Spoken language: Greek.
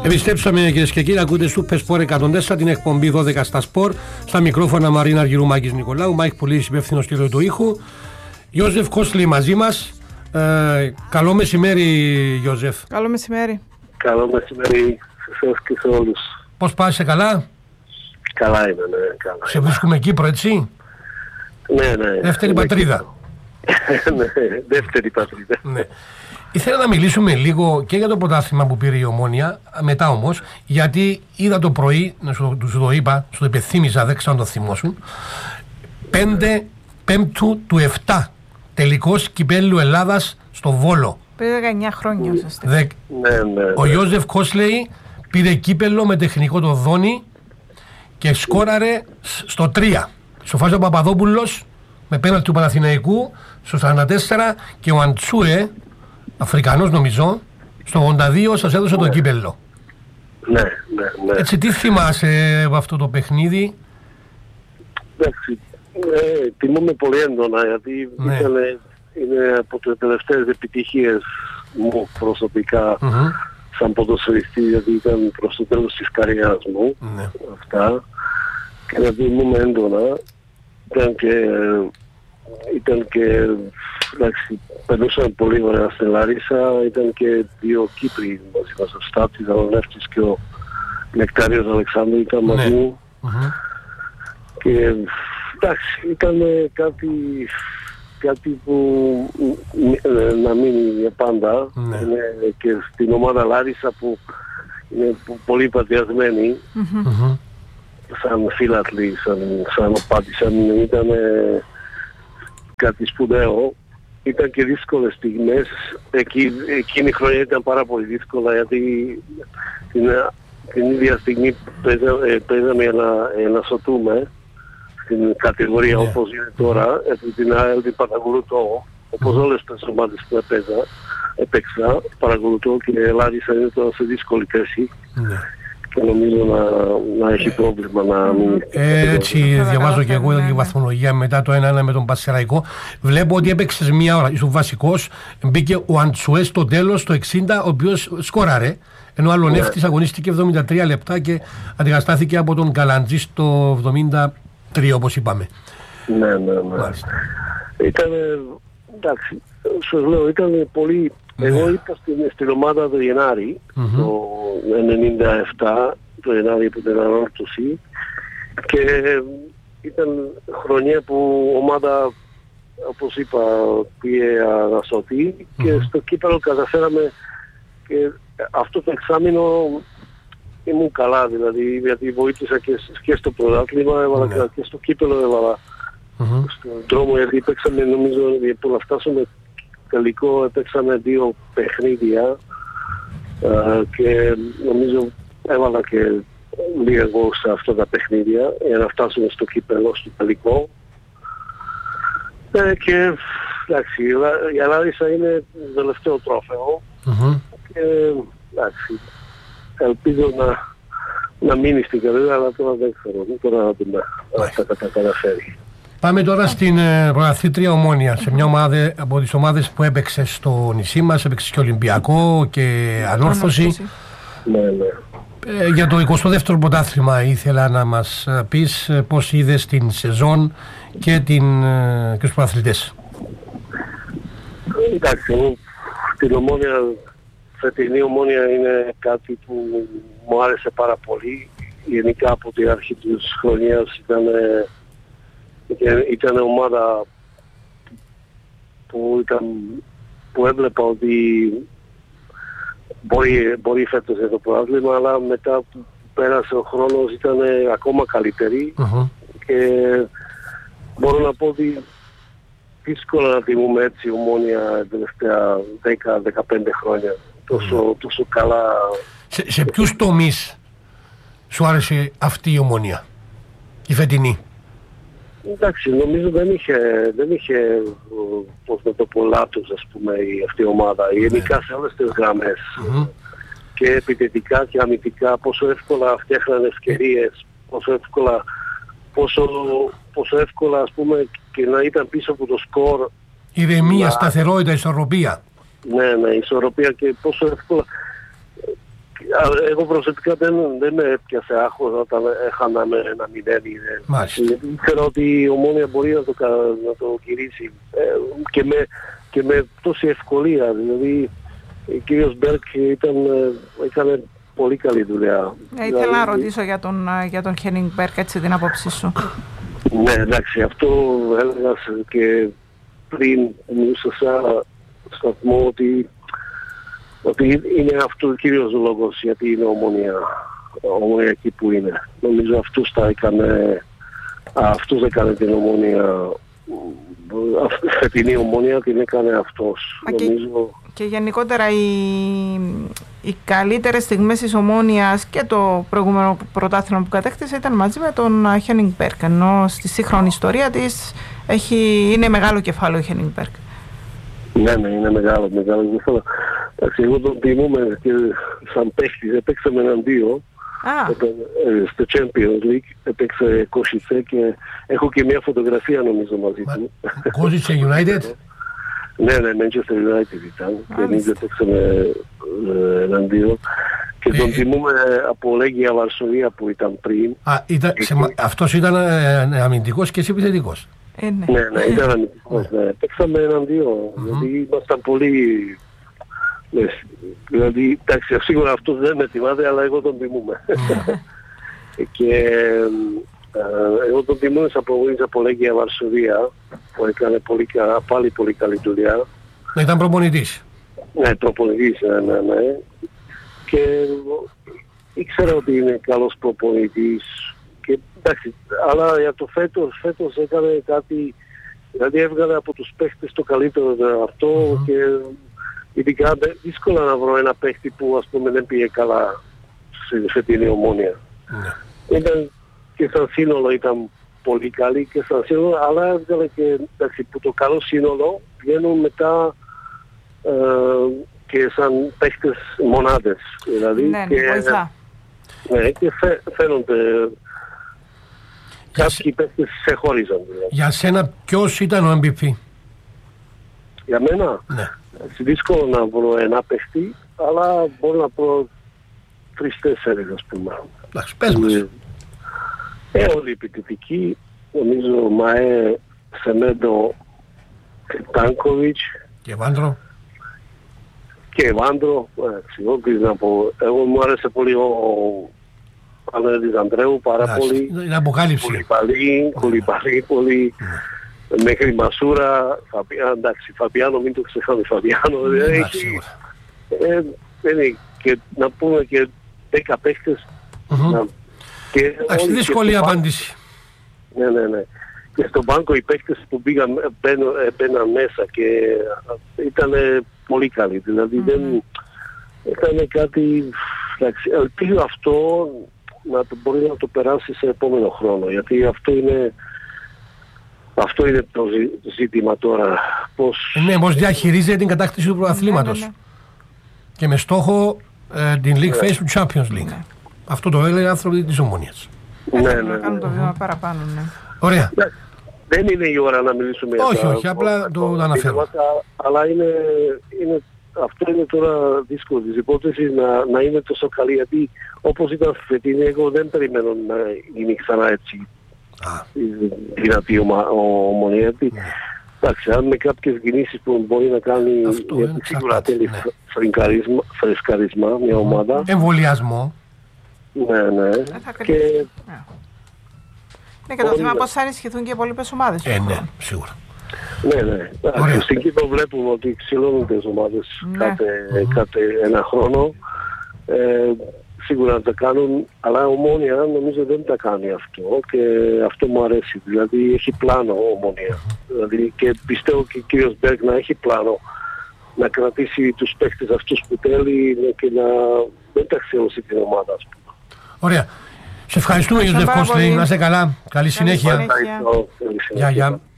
Επιστρέψαμε, κυρίες και κύριοι, ακούτε Super Sport 104, την εκπομπή 12 στα Sport. Στα μικρόφωνα Μαρίνα Αργυρού, Μάκης Νικολάου, Μάικ Πουλής, υπεύθυνος στήλου του ήχου. Ιώζεφ Κόσλι μαζί μας. Καλό μεσημέρι, Ιώζεφ. Καλό μεσημέρι. Καλό μεσημέρι σε εσάς και σε όλους. Πώς πας, καλά? Καλά είμαι, ναι, καλά. Σε βρίσκουμε Κύπρο, έτσι? Ναι. Δεύτερη πατρίδα. Ναι, δεύτερη πατρίδα. Ναι. Ήθελα να μιλήσουμε λίγο και για το πρωτάθλημα που πήρε η Ομόνοια, μετά όμως, γιατί είδα το πρωί, σου το είπα, σου το υπενθύμιζα, δεν ξέρω αν το θυμόσουν, 5 Πέμπτου του 7, τελικός κυπέλλου Ελλάδας στο Βόλο. Πριν 19 χρόνια, ουσιαστικά. Ναι. Ο Ιώζεφ Κόσλεϊ πήρε κύπελλο με τεχνικό το Δόνι και σκόραρε στο 3. Σοφάς ο Παπαδόπουλος με πέναλτι του Παναθηναϊκού στο 44 και ο Αντσούε, Αφρικανός νομίζω, στο 82 σας έδωσε το κύπελλο. Ναι. Έτσι, τι θυμάσαι από αυτό το παιχνίδι? Εντάξει, τιμούμε πολύ έντονα, γιατί είναι από τις τελευταίες επιτυχίες μου προσωπικά σαν ποδοσφαιριστή, γιατί ήταν προς το τέλος της καριέρας μου αυτά, και να τιμούμε έντονα. Ήταν και εντάξει, περνούσαμε πολύ ωραία στην Λάρισα, ήταν και δύο Κύπροι μαζί μας, ο Στάτης Αλονεύτης και ο Νεκτάριος Αλεξάνδρου ήταν μαζί μου. Και εντάξει, ήταν κάτι που να μείνει για πάντα. Είναι και στην ομάδα Λάρισα που είναι πολύ πατριασμένη, σαν φίλαθλοι, σαν οπάτοι, ήταν κάτι σπουδαίο. Ήταν και δύσκολες στιγμές. Εκείνη η χρονιά ήταν πάρα πολύ δύσκολα, γιατί την ίδια στιγμή παίζαμε για να σωτούμε στην κατηγορία όπως είναι τώρα, την ΑΕΛ την παρακολουθώ, όπως όλες τις ομάδες που έπαιξα, παρακολουθώ, και η Λάρισα είναι τώρα σε δύσκολη θέση. Και νομίζω να έχει πρόβλημα να μην... Έτσι διαβάζω και εγώ τη βαθμολογία μετά το 1-1 με τον Πασσεραϊκό. Βλέπω ότι έπαιξες μία ώρα, ήσουν βασικός. Μπήκε ο Αντσουέ στο τέλος, το 60, ο οποίος σκόραρε. Ενώ ο Αλονεύτης αγωνίστηκε 73 λεπτά και αντικαταστάθηκε από τον Καλαντζή στο 73, όπως είπαμε. Ναι. Ήταν, εντάξει, σας λέω, ήταν πολύ... Εγώ ήρθα στην ομάδα το Γενάρη, το 97, το Γενάρη που την ανόρθωση, και ήταν χρονιά που ομάδα, όπως είπα, πήγε ανασωθεί, και στο κύπελλο καταφέραμε, και αυτό το εξάμηνο ήμουν καλά, δηλαδή, γιατί βοήθησα και στο πρωτάθλημα, έβαλα και στο κύπελλο, έβαλα στον δρόμο, γιατί παίξαμε, νομίζω, που να φτάσουμε τελικό, παίξαμε 2 παιχνίδια και νομίζω έβαλα και λίγα γκολ σε αυτά τα παιχνίδια για να φτάσουμε στο κύπελλο, στο τελικό. Και εντάξει, η Λάρισα είναι το τελευταίο τρόφαιο, και εντάξει, ελπίζω να μείνει στην καριέρα, αλλά τώρα δεν ξέρω, τώρα να δούμε αν θα τα καταφέρει. Πάμε τώρα στην πρωταθλήτρια Ομόνοια, σε μια ομάδα από τις ομάδες που έπαιξε στο νησί μας, έπαιξε και Ολυμπιακό και Ανόρθωση. Ναι. Για το 22ο πρωτάθλημα ήθελα να μας πεις πώς είδες την σεζόν και τους πρωταθλητές. Εντάξει, την Ομόνοια, φετινή Ομόνοια είναι κάτι που μου άρεσε πάρα πολύ. Γενικά από την αρχή της χρονιάς ήταν ομάδα που έβλεπα ότι μπορεί φέτος για το πρωτάθλημα, αλλά μετά που πέρασε ο χρόνος ήταν ακόμα καλύτερη, και μπορώ να πω ότι δύσκολα να τιμούμε έτσι η Ομόνοια τελευταία 10-15 χρόνια τόσο καλά. Σε ποιους τομείς σου άρεσε αυτή η Ομόνοια, η φετινή? Εντάξει, νομίζω δεν είχε πώς να το πω λάθος, ας πούμε, αυτή η ομάδα. Γενικά σε όλες τις γραμμές, και επιθετικά και αμυντικά, πόσο εύκολα φτιάχναν ευκαιρίες, πόσο εύκολα, ας πούμε, και να ήταν πίσω από το σκορ. Ηρεμία, σταθερότητα, ισορροπία. Ναι, ισορροπία, και πόσο εύκολα εγώ προσωπικά δεν με έπιασε άγχος όταν έχαναμε 1-0. Ήξερα ότι η Ομόνοια μπορεί να το γυρίσει και με τόση ευκολία. Δηλαδή ο κύριος Μπέρκ έκανε πολύ καλή δουλειά. Ήθελα να ρωτήσω για τον Χένινγκ Μπέρκ, έτσι την άποψή σου. Ναι, εντάξει, αυτό έλεγα και πριν σε ένα σταθμό ότι είναι αυτό ο κύριος λόγος γιατί είναι Ομόνοια εκεί που είναι. Νομίζω αυτός έκανε την Ομόνοια, φετινή Ομόνοια την έκανε αυτός. Και γενικότερα οι καλύτερες στιγμές της Ομόνοιας και το προηγούμενο πρωτάθλημα που κατέκτησε ήταν μαζί με τον Χένινγκ Μπέρκ, ενώ στη σύγχρονη ιστορία της είναι μεγάλο κεφάλαιο ο Χένινγκ Μπέρκ. Ναι, είναι μεγάλο. Εντάξει, εγώ τον τιμούμε και σαν παίχτης, έπαιξαμε εναντίον στο Champions League, έπαιξε Κόσιτσε και έχω και μια φωτογραφία νομίζω μαζί του. Κόσιτσε United? Ναι, Manchester United ήταν και εμείς έπαιξαμε εναντίον και τον τιμούμε από Λέγια Βαρσοβία που ήταν πριν. Αυτός ήταν αμυντικός και εσύ επιθετικός? Ναι, ήταν αμυντικός. Παίξαμε εναντίον, γιατί ήμασταν πολύ... Δηλαδή, εντάξει, σίγουρα αυτός δεν με θυμάται, αλλά εγώ τον τιμούμε. Και εγώ τον τιμούμε από Λέγια Βαρσοβία, που έκανε πάλι πολύ καλή δουλειά. Ήταν προπονητής? Ναι, προπονητής, ναι. Και ήξερα ότι είναι καλός προπονητής. Και εντάξει, αλλά για το φέτος έκανε κάτι, δηλαδή έβγαλε από τους παίχτες το καλύτερο αυτό και ειδικά δύσκολα να βρω ένα παίχτη που ας πούμε δεν πήγε καλά σε την Ομόνοια. Ήταν και σαν σύνολο ήταν πολύ καλή και σαν σύνολο, αλλά έβγαλε και εντάξει, που το καλό σύνολο βγαίνουν μετά και σαν παίχτες μονάδες. Δηλαδή, και φαίνονται κάποιοι παίχτες σε χώριζαν. Δηλαδή. Για σένα ποιος ήταν ο MVP? Για μένα? Ναι. Δύσκολο να βρω ένα παίχτη, αλλά μπορώ να πω 3-4 ας πούμε. Εντάξει, πες μας. Όλοι επιτυχικοί, νομίζω Μαέ, Σεμέντο, Τάνκοβιτς και Βάντρο. Εγώ μου άρεσε πολύ ο Παναγιώτης Ανδρέου, πάρα πολύ. Είναι αποκάλυψη. Κουλιμπαλί, πολύ. Μέχρι Μασούρα, εντάξει, Φαμπιάνο, μην το ξεχάμε, Φαμπιάνο. Και να πούμε και 10 παίχτες. Εντάξει, δύσκολη απάντηση. Ναι. Και στον πάγκο οι παίχτες που μπαίναν μέσα και ήταν πολύ καλοί. Δηλαδή δεν ήταν κάτι... Εντάξει, ελπίζω αυτό μπορεί να το περάσει σε επόμενο χρόνο. Γιατί αυτό είναι το ζήτημα τώρα. Πώς διαχειρίζεται την κατάκτηση του πρωταθλήματος. Και με στόχο την League Phase του Champions League. Αυτό το έλεγε άνθρωποι της Ομόνοιας. Να κάνουν το βήμα παραπάνω, ναι. Ωραία. Δεν είναι η ώρα να μιλήσουμε για τα... Όχι, απλά το αναφέρω. Αλλά αυτό είναι τώρα δύσκολο της υπόθεσης να είναι τόσο καλή, γιατί όπως ήταν φετινή, εγώ δεν περιμένω να γίνει ξανά έτσι δυνατή Ομόνοια. Εντάξει, αν με κάποιες κινήσεις που μπορεί να κάνει, σίγουρα θέλει φρεσκαρισμό μια ομάδα. Εμβολιασμό. Ναι. Και το θέμα πώς θα ενισχυθούν και οι υπόλοιπες ομάδες. Ναι, σίγουρα. Ναι. Στην Κύπρο βλέπουμε ότι ξυλώνουν τις ομάδες κάθε ένα χρόνο. Σίγουρα τα κάνουν, αλλά Ομόνοια νομίζω δεν τα κάνει αυτό και αυτό μου αρέσει. Δηλαδή έχει πλάνο Ομόνοια. Δηλαδή, και πιστεύω και ο κύριος Μπέρκ να έχει πλάνο να κρατήσει τους παίκτες αυτούς που θέλει και να δεν τα ξεώσει την ομάδα, ας πούμε. Ωραία. Σε ευχαριστούμε, Ιωσήφ Κώστη. Να είστε καλά. Καλή συνέχεια. Γεια.